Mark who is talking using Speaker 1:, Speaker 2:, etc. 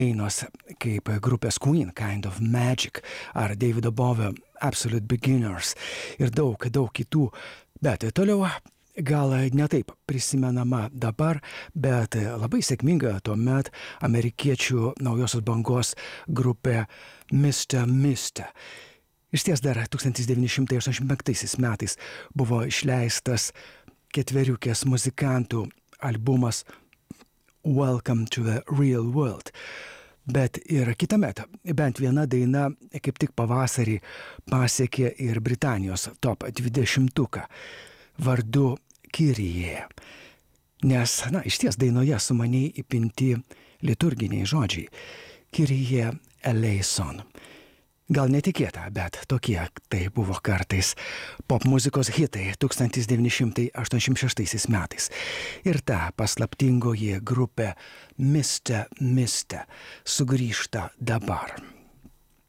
Speaker 1: dainos kaip grupės Queen, Kind of Magic, ar Davido Bovio Absolute Beginners ir daug kitų. Bet toliau gal ne taip prisimenama dabar, bet labai sėkminga tuomet amerikiečių naujosios bangos grupė Mr. Mister. Išties dar 1985 metais buvo išleistas 4 muzikantų albumas Welcome to the Real World. Bet ir kitąmet bent viena daina kaip tik pavasarį pasiekė ir Britanijos top 20 vardu Kyrie. Nes, išties dainoje sumaniai įpinti liturginiai žodžiai. Kyrie eleison. Gal netikėta, bet tokie tai buvo kartais popmuzikos hitai 1986 metais. Ir ta paslaptingoji grupė Mr. Mister sugrįžta dabar.